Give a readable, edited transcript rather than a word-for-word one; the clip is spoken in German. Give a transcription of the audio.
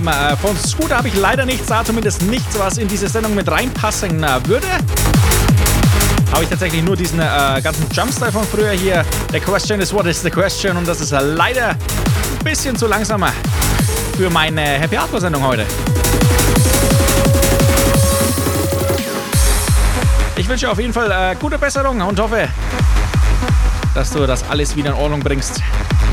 haben. Von Scooter habe ich leider nichts, da zumindest nichts, was in diese Sendung mit reinpassen würde. Habe ich tatsächlich nur diesen ganzen Jumpstyle von früher hier. The question is what is the question? Und das ist leider ein bisschen zu langsamer für meine Happy Hardcore Sendung heute. Ich wünsche auf jeden Fall gute Besserung und hoffe, dass du das alles wieder in Ordnung bringst.